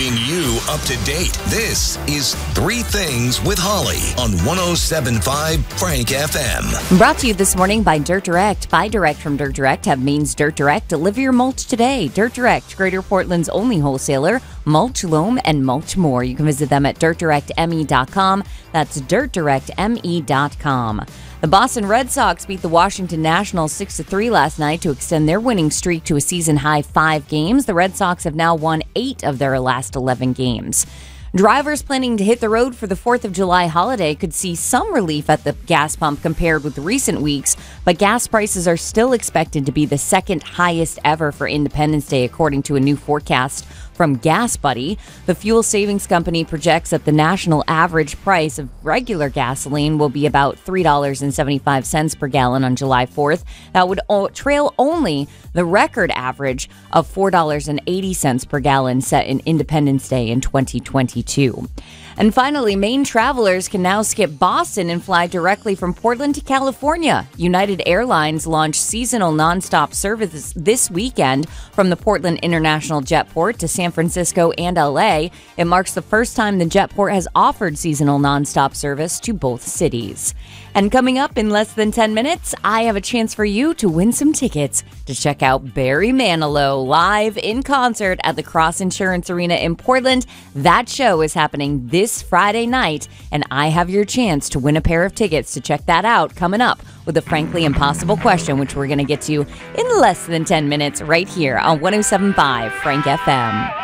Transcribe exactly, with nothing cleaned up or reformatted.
keeping you up to date. This is Three Things with Holly on one oh seven point five Frank F M. Brought to you this morning by Dirt Direct. Buy direct from Dirt Direct. Have means Dirt Direct. Deliver your mulch today. Dirt Direct, Greater Portland's only wholesaler. Mulch, loam, and mulch more. You can visit them at dirt direct m e dot com. That's dirt direct m e dot com. The Boston Red Sox beat the Washington Nationals six to three last night to extend their winning streak to a season-high five games. The Red Sox have now won eight of their last eleven games. Drivers planning to hit the road for the fourth of July holiday could see some relief at the gas pump compared with recent weeks, but gas prices are still expected to be the second highest ever for Independence Day, according to a new forecast from Gas Buddy. The fuel savings company projects that the national average price of regular gasoline will be about three dollars and seventy-five cents per gallon on July fourth. That would o- trail only the record average of four dollars and eighty cents per gallon set in Independence Day in twenty twenty-two. And finally, Maine travelers can now skip Boston and fly directly from Portland to California. United Airlines launched seasonal nonstop services this weekend from the Portland International Jetport to San Francisco and L A. It marks the first time the Jetport has offered seasonal nonstop service to both cities. And coming up in less than ten minutes, I have a chance for you to win some tickets to check out Barry Manilow live in concert at the Cross Insurance Arena in Portland. That show is happening this Friday night, and I have your chance to win a pair of tickets to check that out coming up with a frankly impossible question, which we're going to get to in less than ten minutes right here on one oh seven point five Frank F M.